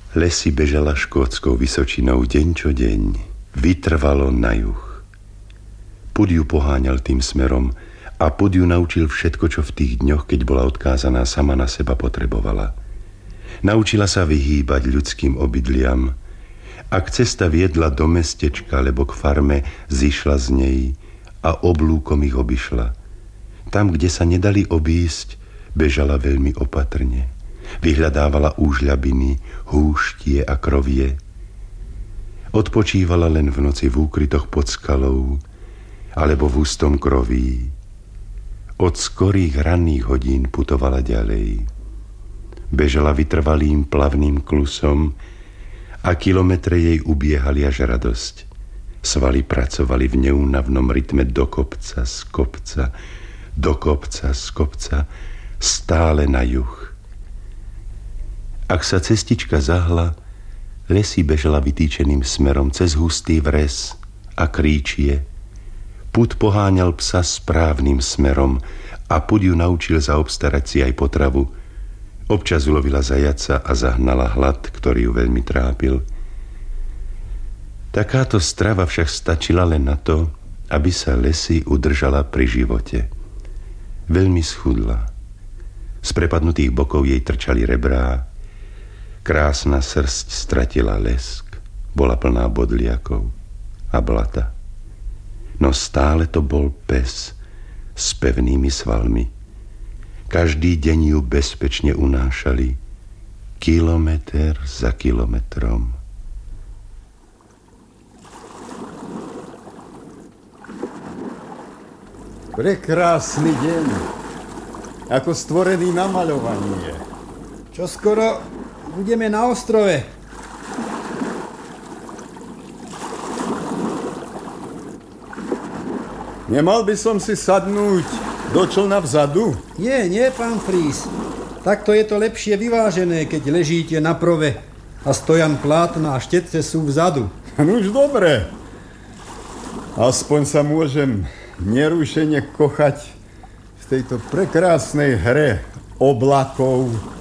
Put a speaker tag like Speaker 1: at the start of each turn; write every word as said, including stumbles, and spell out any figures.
Speaker 1: Lesy bežala škótskou vysočinou deň čo deň. Vytrvalo na juh. Pud ju poháňal tým smerom a Pud ju naučil všetko, čo v tých dňoch, keď bola odkázaná, sama na seba potrebovala. Naučila sa vyhýbať ľudským obydliam. Ak cesta viedla do mestečka alebo k farme, zišla z nej a oblúkom ich obišla. Tam, kde sa nedali obísť, bežala veľmi opatrne. Vyhľadávala úžľabiny, húštie a krovie. Odpočívala len v noci v úkrytoch pod skalou alebo v ústom kroví. Od skorých ranných hodín putovala ďalej. Bežala vytrvalým plavným klusom a kilometre jej ubiehali až radosť. Svaly pracovali v neúnavnom rytme do kopca, z kopca, do kopca, z kopca, stále na juh. Ak sa cestička zahla, Lesy bežala vytýčeným smerom cez hustý vres a kríčie. Pud poháňal psa správnym smerom a Pud ju naučil zaobstarať si aj potravu. Občas ulovila zajaca a zahnala hlad, ktorý ju veľmi trápil. Takáto strava však stačila len na to, aby sa Lesy udržala pri živote. Veľmi schudla. Z prepadnutých bokov jej trčali rebrá. Krásna srsť stratila lesk. Bola plná bodliakov a blata. No stále to bol pes s pevnými svalmi. Každý deň ju bezpečne unášali, kilometer za kilometrom.
Speaker 2: Prekrásny deň, ako stvorený na maľovanie.
Speaker 3: Čo skoro budeme na ostrove.
Speaker 2: Nemal by som si sadnúť do člna vzadu?
Speaker 3: Nie, nie, pán Fries. Takto je to lepšie vyvážené, keď ležíte na prove a stojan plátna a štetce sú vzadu.
Speaker 2: No už dobre. Aspoň sa môžem nerušene kochať v tejto prekrásnej hre oblakov.